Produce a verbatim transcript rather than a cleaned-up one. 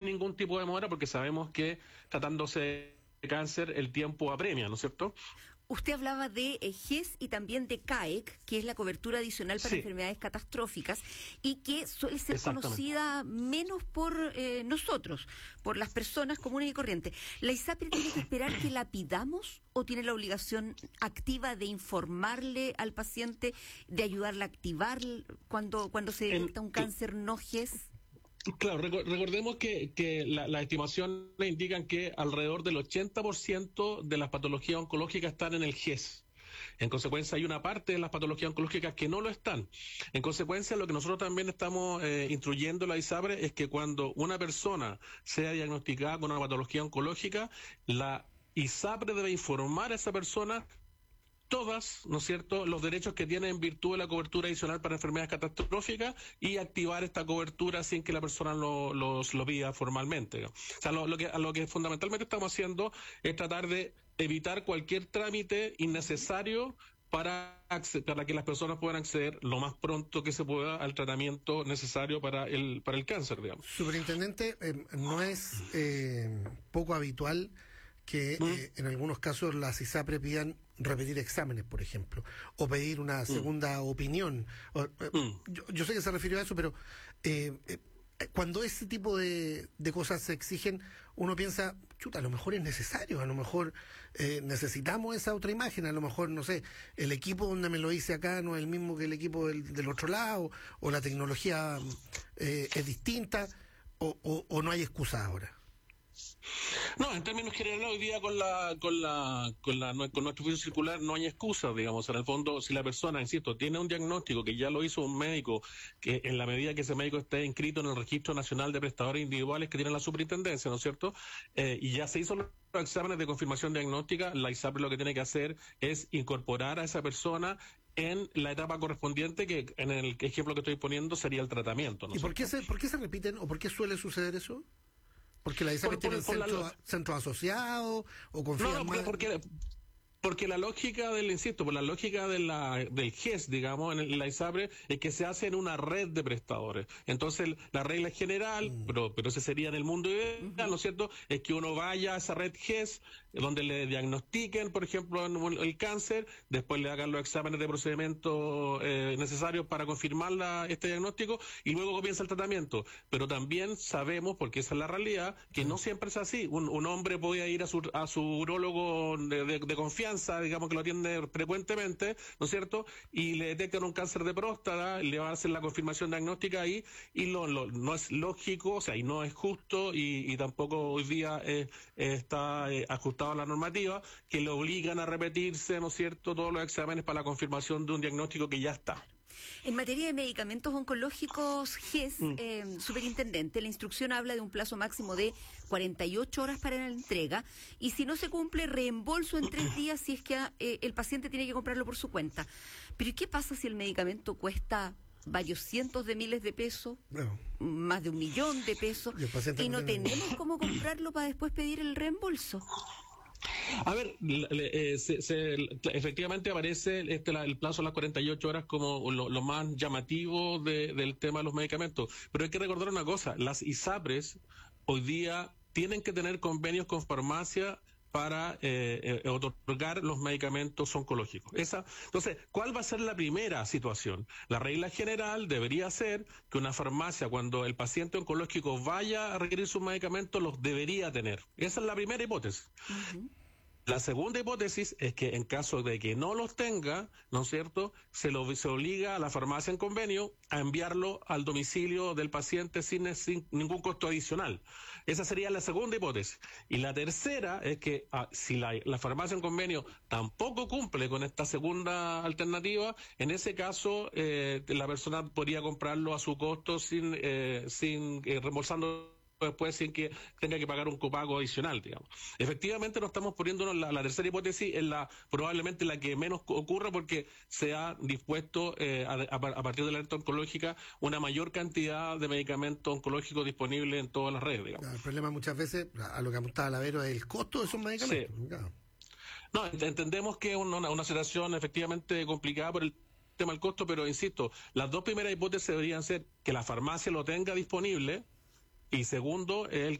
ningún tipo de demora porque sabemos que tratándose de cáncer el tiempo apremia, ¿no es cierto? Usted hablaba de eh, G E S y también de C A E C, que es la cobertura adicional para sí. enfermedades catastróficas y que suele ser conocida menos por eh, nosotros, por las personas comunes y corrientes. ¿La ISAPRE tiene que esperar que la pidamos o tiene la obligación activa de informarle al paciente, de ayudarle a activar cuando, cuando se detecta un cáncer no G E S? Claro, recordemos que, que las la estimaciones indican que alrededor del ochenta por ciento de las patologías oncológicas están en el G E S. En consecuencia, hay una parte de las patologías oncológicas que no lo están. En consecuencia, lo que nosotros también estamos eh, instruyendo a la ISAPRE es que cuando una persona sea diagnosticada con una patología oncológica, la ISAPRE debe informar a esa persona todas, ¿no es cierto?, los derechos que tiene en virtud de la cobertura adicional para enfermedades catastróficas y activar esta cobertura sin que la persona lo, los, lo pida formalmente. O sea, lo, lo que, a lo que fundamentalmente estamos haciendo es tratar de evitar cualquier trámite innecesario para, para que las personas puedan acceder lo más pronto que se pueda al tratamiento necesario para el, para el cáncer, digamos. Superintendente, eh, no es eh, poco habitual que ¿Mm? eh, en algunos casos las ISAPRE pidan repetir exámenes, por ejemplo, o pedir una segunda ¿Mm? opinión. O, eh, ¿Mm? yo, yo sé que se refirió a eso, pero eh, eh, cuando ese tipo de, de cosas se exigen, uno piensa, chuta, a lo mejor es necesario, a lo mejor eh, necesitamos esa otra imagen, a lo mejor, no sé, el equipo donde me lo hice acá no es el mismo que el equipo del, del otro lado, o la tecnología eh, es distinta, o, o, o no hay excusa ahora. No, en términos generales hoy día con la con la con la con nuestro juicio circular no hay excusas, digamos. En el fondo, si la persona, insisto, tiene un diagnóstico que ya lo hizo un médico, que en la medida que ese médico esté inscrito en el Registro Nacional de Prestadores Individuales que tiene la superintendencia, ¿no es cierto? Eh, y ya se hizo los exámenes de confirmación diagnóstica, la ISAPRE lo que tiene que hacer es incorporar a esa persona en la etapa correspondiente, que en el ejemplo que estoy poniendo sería el tratamiento, ¿no? ¿Y por qué se por qué se repiten o por qué suele suceder eso? ¿Porque la ISAPRE tiene centro, la... centro asociado o confían no, no, más? porque, porque la lógica del, insisto, por la lógica de la, del G E S, digamos, en la ISAPRE, es que se hace en una red de prestadores. Entonces, la regla general, mm. pero, pero ese sería en el mundo ideal, uh-huh. ¿no es cierto?, es que uno vaya a esa red G E S, donde le diagnostiquen, por ejemplo, el cáncer, después le hagan los exámenes de procedimiento eh, necesarios para confirmar la, este diagnóstico, y luego comienza el tratamiento. Pero también sabemos, porque esa es la realidad, que uh-huh. no siempre es así. Un, un hombre puede ir a su, a su urólogo de, de, de confianza, digamos que lo atiende frecuentemente, ¿no es cierto?, y le detectan un cáncer de próstata, le va a hacer la confirmación diagnóstica ahí, y lo, lo, no es lógico, o sea, y no es justo, y, y tampoco hoy día eh, está eh, ajustado a la normativa, que le obligan a repetirse, ¿no es cierto?, todos los exámenes para la confirmación de un diagnóstico que ya está. En materia de medicamentos oncológicos, G E S, mm. eh, superintendente, la instrucción habla de un plazo máximo de cuarenta y ocho horas para la entrega y si no se cumple, reembolso en tres días si es que eh, el paciente tiene que comprarlo por su cuenta. Pero ¿y qué pasa si el medicamento cuesta varios cientos de miles de pesos, no. más de un millón de pesos, y, y no tenemos cómo comprarlo para después pedir el reembolso? A ver, eh, se, se, efectivamente aparece este, la, el plazo de las cuarenta y ocho horas como lo, lo más llamativo de, del tema de los medicamentos. Pero hay que recordar una cosa, las ISAPRES hoy día tienen que tener convenios con farmacia para eh, eh, otorgar los medicamentos oncológicos. Esa, entonces, ¿cuál va a ser la primera situación? La regla general debería ser que una farmacia, cuando el paciente oncológico vaya a requerir sus medicamentos, los debería tener. Esa es la primera hipótesis. Uh-huh. La segunda hipótesis es que en caso de que no los tenga, ¿no es cierto?, se lo se obliga a la farmacia en convenio a enviarlo al domicilio del paciente sin, sin ningún costo adicional. Esa sería la segunda hipótesis. Y la tercera es que ah, si la, la farmacia en convenio tampoco cumple con esta segunda alternativa, en ese caso eh, la persona podría comprarlo a su costo sin, eh, sin eh, reembolsando después sin que tenga que pagar un copago adicional, digamos. Efectivamente, nos estamos poniendo la, la tercera hipótesis en la probablemente la que menos ocurra porque se ha dispuesto eh, a, a partir de la alerta oncológica una mayor cantidad de medicamentos oncológicos disponibles en todas las redes, digamos. El problema muchas veces, a lo que apuntaba Lavero, es el costo de esos medicamentos. Sí. Claro. No, entendemos que es una, una situación efectivamente complicada por el tema del costo, pero insisto, las dos primeras hipótesis deberían ser que la farmacia lo tenga disponible. Y segundo, el